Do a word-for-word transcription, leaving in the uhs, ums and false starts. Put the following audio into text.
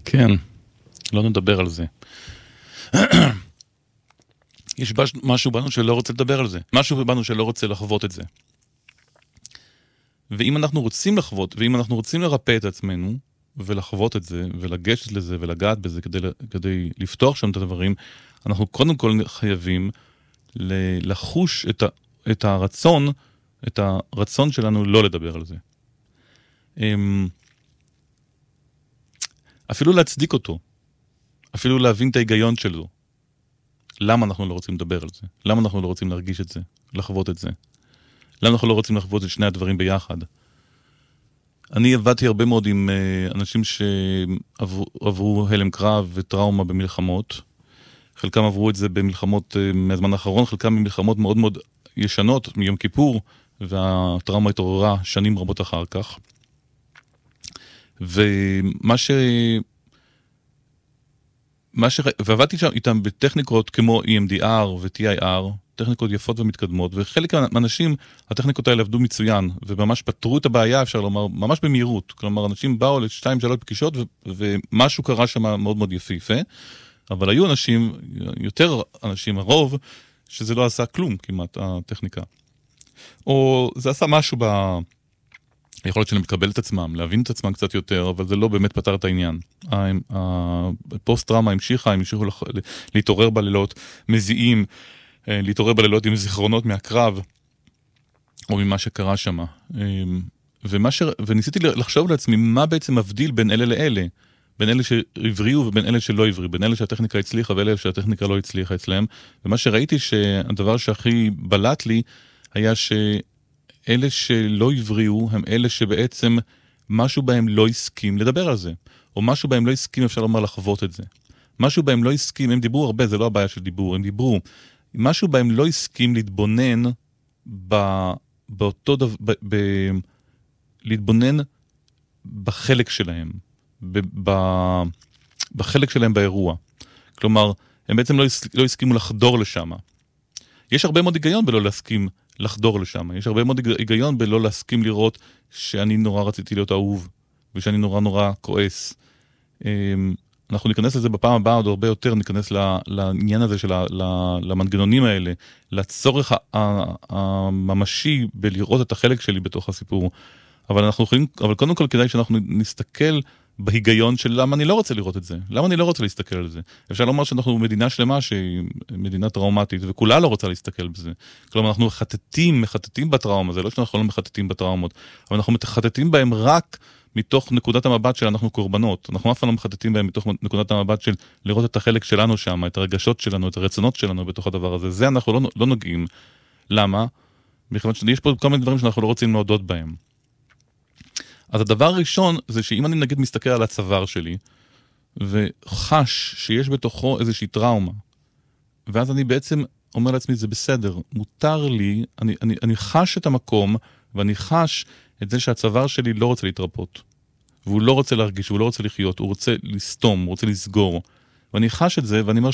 כן, לא נדבר על זה. יש משהו בנו שלא רוצה לדבר על זה. משהו בנו שלא רוצה לחוות את זה. ואם אנחנו רוצים לחוות, ואם אנחנו רוצים לרפא את עצמנו, ולחוות את זה, ולגשת לזה, ולגעת בזה, כדי, כדי לפתוח שם את הדברים, אנחנו קודם כל חייבים לחוש את, ה, את הרצון, את הרצון שלנו לא לדבר על זה. אפילו להצדיק אותו. אפילו להבין את ההיגיון שלו. למה אנחנו לא רוצים לדבר על זה? למה אנחנו לא רוצים להרגיש את זה? לחוות את זה? למה אנחנו לא רוצים לחוות את שני הדברים ביחד? אני עבדתי הרבה מאוד עם אנשים שעברו הלם קרב וטראומה במלחמות. חלקם עברו את זה במלחמות מהזמן האחרון, חלקם במלחמות מאוד מאוד ישנות, מיום כיפור, והטראומה התעוררה שנים רבות אחר כך. ומה ש... מה ש... ועבדתי שם איתם בטכניקות כמו E M D R ו-T I R, טכניקות יפות ומתקדמות, וחלק מהאנשים, הטכניקות האלה עבדו מצוין, וממש פתרו את הבעיה, אפשר לומר, ממש במהירות. כלומר, אנשים באו לשתיים, שלוש פגישות, ו... ומשהו קרה שם מאוד מאוד יפיפה, אבל היו אנשים, יותר אנשים, הרוב, שזה לא עשה כלום כמעט, הטכניקה. או זה עשה משהו ב... יכול להיות שאני מקבל את עצמם, להבין את עצמם קצת יותר, אבל זה לא באמת פתר את העניין. הפוסט-טראומה המשיכה, הם המשיכו להתעורר בלילות מזיעים, להתעורר בלילות עם זיכרונות מהקרב, או ממה שקרה שם. ומה ש... וניסיתי לחשוב לעצמי, מה בעצם מבדיל בין אלה לאלה? בין אלה שהבריאו ובין אלה שלא הבריאו, בין אלה שהטכניקה הצליחה ואלה שהטכניקה לא הצליחה אצלם. ומה שראיתי שהדבר שהכי בלט לי, היה ש... אלה שלא הבריאו הם אלה שבעצם משהו בהם לא הסכים לדבר על זה, או משהו בהם לא הסכים, אפשר לומר, לחוות את זה. משהו בהם לא הסכים, הם דיברו הרבה, זה לא הבעיה של דיבור, הם דיברו. משהו בהם לא הסכים להתבונן ב, באותו דבר, ב, ב, להתבונן בחלק שלהם, ב, ב, בחלק שלהם באירוע. כלומר, הם בעצם לא, לא הסכימו לחדור לשם. יש הרבה מאוד היגיון בלא להסכים לחדור לשם. יש הרבה מאוד היגיון בלא להסכים לראות שאני נורא רציתי להיות אהוב, ושאני נורא נורא כועס. אנחנו ניכנס לזה בפעם הבאה עוד הרבה יותר, ניכנס לעניין הזה של המנגנונים האלה, לצורך הממשי בלראות את החלק שלי בתוך הסיפור. אבל אנחנו יכולים, אבל קודם כל כדאי שאנחנו נסתכל בהיגיון של למה אני לא רוצה לראות את זה, למה אני לא רוצה להסתכל על זה. אפשר לומר שאנחנו מדינה שלמה שהיא מדינה טראומטית, וכולה לא רוצה להסתכל בזה. כלומר, אנחנו מחטטים, מחטטים בטראומה, זה לא שאנחנו לא מחטטים בטראומות, אבל אנחנו מחטטים בהם רק מתוך נקודת המבט של אנחנו קורבנות. אנחנו אף פעם לא מחטטים בהם מתוך נקודת המבט של לראות את החלק שלנו שם, את הרגשות שלנו, את הרצונות שלנו בתוך הדבר הזה. זה אנחנו לא, לא נוגעים. למה? מכיוון שיש פה כל מיני דברים שאנחנו לא רוצים להודות בהם. אז הדבר הראשון זה שאם אני נגיד מסתכל על הצוואר שלי, וחש שיש בתוכו איזושהי טראומה, ואז אני בעצם אומר לעצמי, זה בסדר, מותר לי, אני, אני, אני חש את המקום, ואני חש את זה שהצוואר שלי לא רוצה להתרפות, והוא לא רוצה להרגיש, והוא לא רוצה לחיות, הוא רוצה לסתום, הוא רוצה לסגור, ואני חש את זה, ואני אומר